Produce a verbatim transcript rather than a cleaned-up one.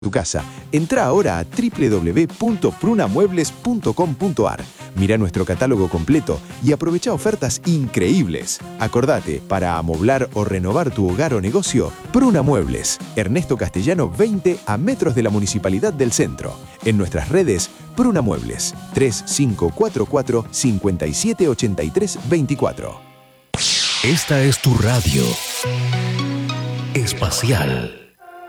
tu casa. Entra ahora a doble u doble u doble u punto prunamuebles punto com punto a r. Mira nuestro catálogo completo y aprovecha ofertas increíbles. Acordate, para amoblar o renovar tu hogar o negocio, Pruna Muebles. Ernesto Castellano veinte, a metros de la Municipalidad del Centro. En nuestras redes, Pruna Muebles, tres cinco cuatro cuatro, cinco siete ocho tres dos cuatro. Esta es tu radio espacial.